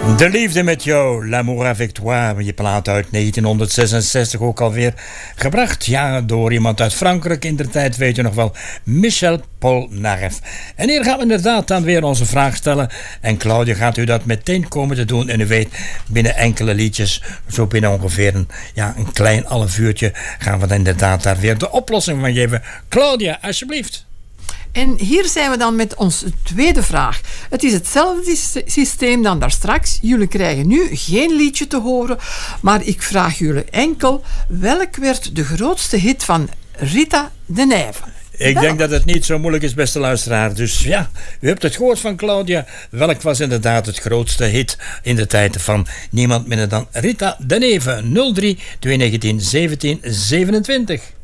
De liefde met jou, L'amour avec toi, je plaat uit 1966 ook alweer gebracht. Ja, door iemand uit Frankrijk in der tijd, weet je nog wel, Michel Polnareff. En hier gaan we inderdaad dan weer onze vraag stellen. En Claudia gaat u dat meteen komen te doen. En u weet, binnen enkele liedjes, zo binnen ongeveer een klein half uurtje, gaan we dan inderdaad daar weer de oplossing van geven. Claudia, alsjeblieft. En hier zijn we dan met onze tweede vraag. Het is hetzelfde systeem dan daarstraks. Jullie krijgen nu geen liedje te horen, maar ik vraag jullie enkel, welk werd de grootste hit van Rita de Nijve? Ik denk dat het niet zo moeilijk is, beste luisteraar. Dus ja, u hebt het gehoord van Claudia. Welk was inderdaad het grootste hit in de tijd van niemand minder dan Rita de Nijve? 03 219 17 27.